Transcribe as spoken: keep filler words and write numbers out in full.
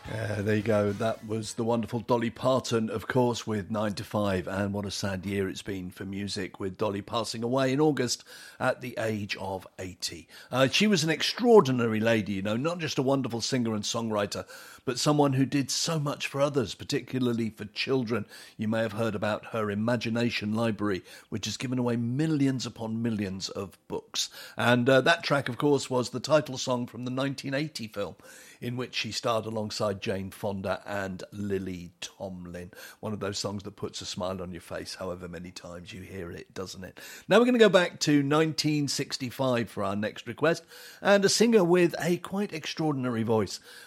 Yeah, there you go. That was the wonderful Dolly Parton, of course, with nine to five. And what a sad year it's been for music, with Dolly passing away in August at the age of eighty. Uh, she was an extraordinary lady, you know, not just a wonderful singer and songwriter, but someone who did so much for others, particularly for children. You may have heard about her Imagination Library, which has given away millions upon millions of books. And uh, that track, of course, was the title song from the nineteen eighty film, in which she starred alongside Jane Fonda and Lily Tomlin. One of those songs that puts a smile on your face however many times you hear it, doesn't it? Now we're going to go back to nineteen sixty-five for our next request, and a singer with a quite extraordinary voice.